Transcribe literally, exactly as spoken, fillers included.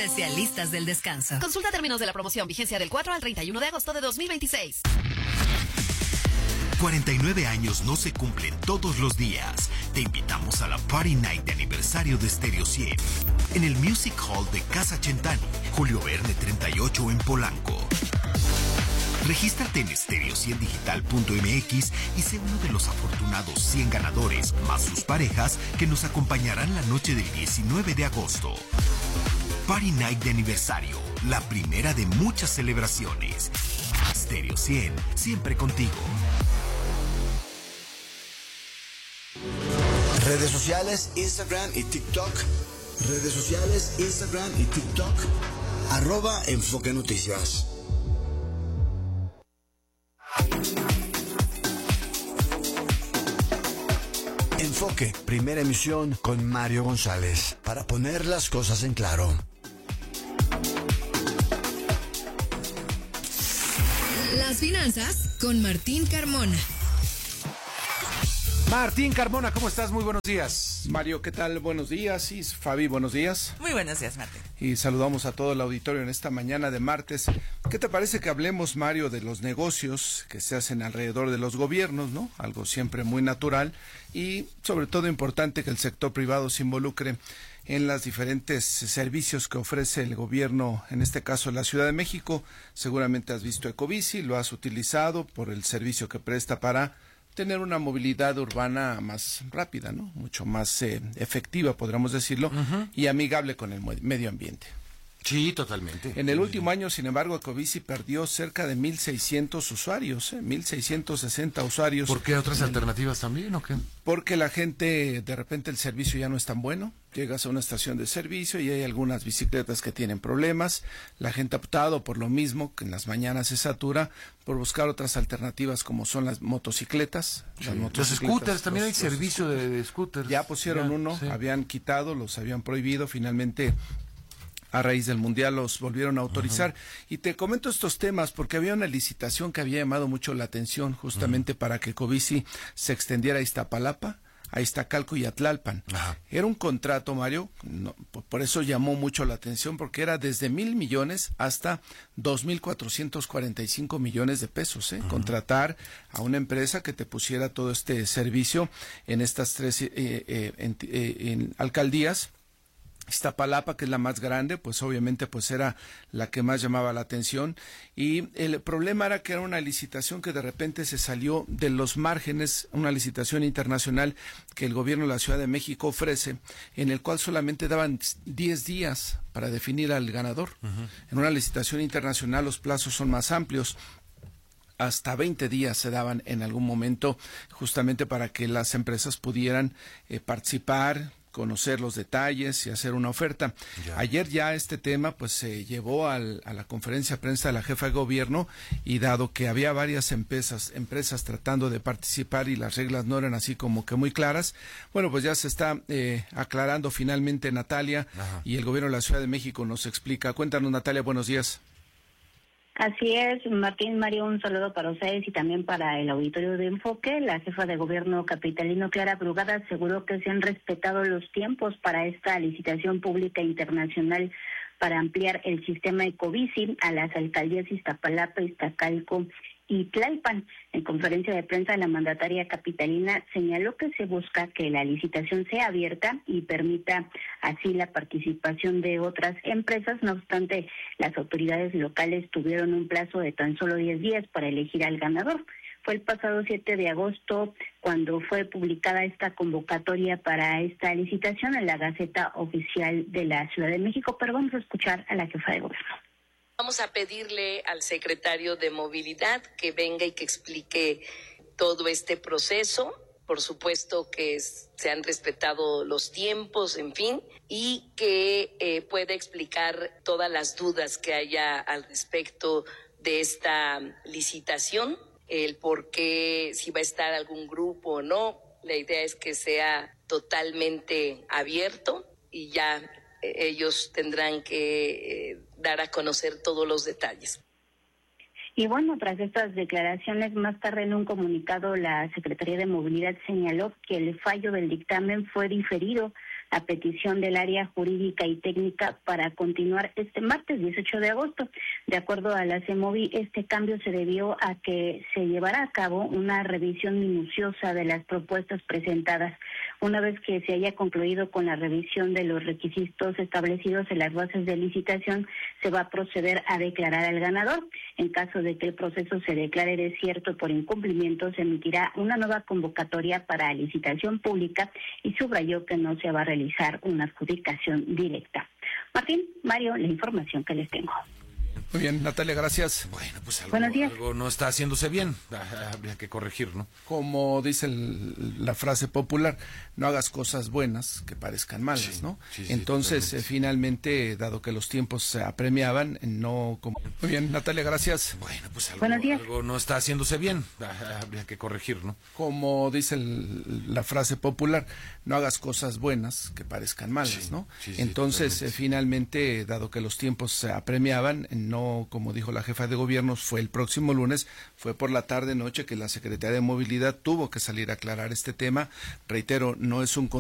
especialistas del descanso. Consulta términos de la promoción, vigencia del cuatro al treinta y uno de agosto de dos mil veintiséis. cuarenta y nueve años no se cumplen todos los días. Te invitamos a la Party Night de aniversario de Stereo cien en el Music Hall de Casa Chentani, Julio Verne treinta y ocho en Polanco. Regístrate en stereo cien digital punto m x y sé uno de los afortunados cien ganadores, más sus parejas, que nos acompañarán la noche del diecinueve de agosto. Party Night de aniversario, la primera de muchas celebraciones. Stereo cien, siempre contigo. Redes sociales, Instagram y TikTok. Redes sociales, Instagram y TikTok. Arroba Enfoque Noticias. Enfoque, primera emisión con Mario González. Para poner las cosas en claro. Las finanzas con Martín Carmona. Martín Carmona, ¿cómo estás? Muy buenos días. Mario, ¿qué tal? Buenos días. Y Fabi, buenos días. Muy buenos días, Martín. Y saludamos a todo el auditorio en esta mañana de martes. ¿Qué te parece que hablemos, Mario, de los negocios que se hacen alrededor de los gobiernos, ¿no? Algo siempre muy natural y sobre todo importante que el sector privado se involucre en los diferentes servicios que ofrece el gobierno, en este caso la Ciudad de México. Seguramente has visto Ecobici, lo has utilizado por el servicio que presta para tener una movilidad urbana más rápida, ¿no? Mucho más eh, efectiva, podríamos decirlo, uh-huh. y amigable con el medio ambiente. Sí, totalmente. En el último año, sin embargo, Ecobici perdió cerca de mil seiscientos usuarios, ¿eh? mil seiscientos sesenta usuarios. ¿Por qué otras alternativas también o qué? Porque la gente, de repente el servicio ya no es tan bueno. Llegas a una estación de servicio y hay algunas bicicletas que tienen problemas. La gente ha optado por lo mismo, que en las mañanas se satura, por buscar otras alternativas como son las motocicletas. Sí. Las motocicletas los scooters, también los, hay los servicio de, de scooters. Ya pusieron ya, uno, sí. habían quitado, los habían prohibido, finalmente a raíz del Mundial los volvieron a autorizar. Uh-huh. Y te comento estos temas porque había una licitación que había llamado mucho la atención justamente uh-huh. para que Ecobici se extendiera a Iztapalapa, a Iztacalco y a Tlalpan. Ajá. Era un contrato, Mario, no, por eso llamó mucho la atención, porque era desde mil millones hasta dos mil cuatrocientos cuarenta y cinco millones de pesos, ¿eh? Uh-huh. Contratar a una empresa que te pusiera todo este servicio en estas tres eh, eh, en, eh, en alcaldías. Iztapalapa, que es la más grande, pues obviamente pues era la que más llamaba la atención, y el problema era que era una licitación que de repente se salió de los márgenes, una licitación internacional que el gobierno de la Ciudad de México ofrece, en el cual solamente daban diez días para definir al ganador. Uh-huh. En una licitación internacional los plazos son más amplios. Hasta veinte días se daban en algún momento, justamente para que las empresas pudieran eh, participar, conocer los detalles y hacer una oferta. Ya. Ayer ya este tema pues se llevó al, a la conferencia de prensa de la jefa de gobierno, y dado que había varias empresas, empresas tratando de participar y las reglas no eran así como que muy claras, bueno, pues ya se está eh, aclarando finalmente, Natalia. Ajá. Y el gobierno de la Ciudad de México nos explica. Cuéntanos, Natalia, buenos días. Así es, Martín, Mario, un saludo para ustedes y también para el auditorio de Enfoque. La jefa de gobierno capitalino, Clara Brugada, aseguró que se han respetado los tiempos para esta licitación pública internacional para ampliar el sistema Ecobici a las alcaldías Iztapalapa, Iztacalco y Tlalpan. En conferencia de prensa, la mandataria capitalina señaló que se busca que la licitación sea abierta y permita así la participación de otras empresas. No obstante, las autoridades locales tuvieron un plazo de tan solo diez días para elegir al ganador. Fue el pasado siete de agosto cuando fue publicada esta convocatoria para esta licitación en la Gaceta Oficial de la Ciudad de México. Pero vamos a escuchar a la jefa de gobierno. Vamos a pedirle al secretario de Movilidad que venga y que explique todo este proceso. Por supuesto que es, se han respetado los tiempos, en fin, y que eh, pueda explicar todas las dudas que haya al respecto de esta licitación, el por qué, si va a estar algún grupo o no. La idea es que sea totalmente abierto y ya ellos tendrán que eh, dar a conocer todos los detalles. Y bueno, tras estas declaraciones, más tarde en un comunicado, la Secretaría de Movilidad señaló que el fallo del dictamen fue diferido a petición del área jurídica y técnica para continuar este martes dieciocho de agosto. De acuerdo a la CEMOVI, este cambio se debió a que se llevará a cabo una revisión minuciosa de las propuestas presentadas. Una vez que se haya concluido con la revisión de los requisitos establecidos en las bases de licitación, se va a proceder a declarar al ganador. En caso de que el proceso se declare desierto por incumplimiento, se emitirá una nueva convocatoria para licitación pública y subrayó que no se va a realizar una adjudicación directa. Martín, Mario, la información que les tengo. Muy bien, Natalia, gracias. Bueno, pues algo, Buenos días. algo no está haciéndose bien. Habría que corregir, ¿no? Como dice el, la frase popular, no hagas cosas buenas que parezcan malas, Sí, ¿no? sí, sí, Entonces, eh, totalmente. finalmente, dado que los tiempos se apremiaban, no como... Muy bien, Natalia, gracias. Bueno, pues algo, Buenos días. algo no está haciéndose bien. Habría que corregir, ¿no? Como dice el, la frase popular, no hagas cosas buenas que parezcan malas, Sí, ¿no? sí, sí, Entonces, totalmente. eh, finalmente, dado que los tiempos se apremiaban, no, como dijo la jefa de gobierno, fue el próximo lunes, fue por la tarde-noche que la Secretaría de Movilidad tuvo que salir a aclarar este tema. Reitero, no es un